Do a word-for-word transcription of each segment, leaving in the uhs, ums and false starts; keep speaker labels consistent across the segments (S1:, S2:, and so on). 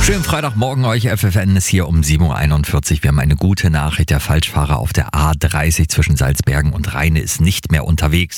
S1: Schönen Freitagmorgen euch, F F N ist hier um sieben Uhr einundvierzig. Wir haben eine gute Nachricht, der Falschfahrer auf der A dreißig zwischen Salzbergen und Rheine ist nicht mehr unterwegs.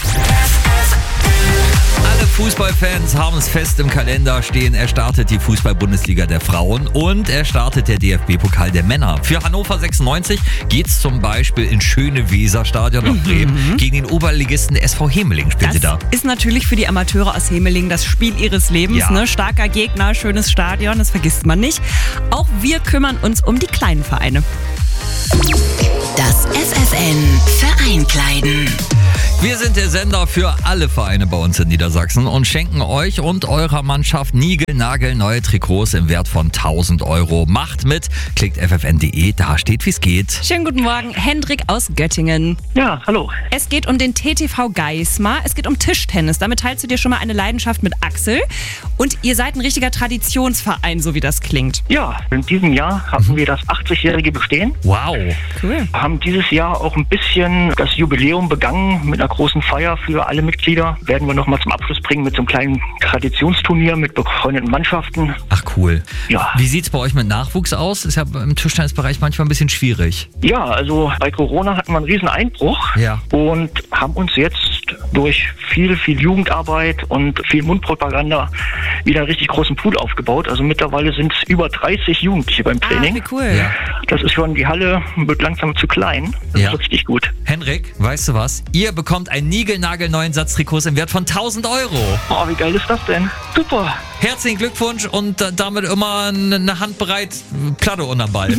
S1: Alle Fußballfans haben es fest im Kalender stehen. Er startet die Fußball-Bundesliga der Frauen und er startet der D F B-Pokal der Männer. Für Hannover sechsundneunzig geht es zum Beispiel ins schöne Weserstadion nach Bremen. Mhm. Gegen den Oberligisten der S V Hemeling spielt sie da.
S2: Das ist natürlich für die Amateure aus Hemeling das Spiel ihres Lebens.
S1: Ja.
S2: Ne? Starker Gegner, schönes Stadion, das vergisst man nicht. Auch wir kümmern uns um die kleinen Vereine.
S3: Das F F N Vereinkleiden.
S1: Wir sind der Sender für alle Vereine bei uns in Niedersachsen und schenken euch und eurer Mannschaft niegelnagelneue Trikots im Wert von tausend Euro. Macht mit, klickt f f n punkt d e, da steht, wie es geht.
S2: Schönen guten Morgen, Hendrik aus Göttingen.
S4: Ja, hallo.
S2: Es geht um den T T V Geismar, es geht um Tischtennis. Damit teilst du dir schon mal eine Leidenschaft mit Axel. Und ihr seid ein richtiger Traditionsverein, so wie das klingt.
S4: Ja, in diesem Jahr haben wir das achtzigjährige Bestehen.
S1: Wow.
S2: Cool.
S4: Haben dieses Jahr auch ein bisschen das Jubiläum begangen mit einer großen Feier für alle Mitglieder. Werden wir nochmal zum Abschluss bringen mit so einem kleinen Traditionsturnier mit befreundeten Mannschaften.
S1: Ach cool.
S4: Ja.
S1: Wie sieht's bei euch mit Nachwuchs aus? Ist ja im Tischtennisbereich manchmal ein bisschen schwierig.
S4: Ja, also bei Corona hatten wir einen riesen Einbruch
S1: Ja.
S4: und haben uns jetzt durch viel, viel Jugendarbeit und viel Mundpropaganda wieder einen richtig großen Pool aufgebaut. Also mittlerweile sind es über dreißig Jugendliche beim
S2: Ah,
S4: Training.
S2: wie cool.
S1: Ja.
S4: Das ist schon, die Halle wird langsam zu klein. Das
S1: Ja.
S4: ist richtig gut.
S1: Henrik, weißt du was? Ihr bekommt einen niegelnagelneuen Satz Trikots im Wert von tausend Euro.
S4: Oh, wie geil ist das denn? Super.
S1: Herzlichen Glückwunsch und äh, damit immer eine Hand bereit, Platte unterm Ball.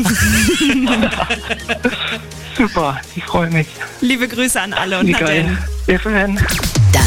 S4: Super, ich freue mich.
S2: Liebe Grüße an alle und
S4: Wie
S2: Nadine.
S4: geil. Wir hören.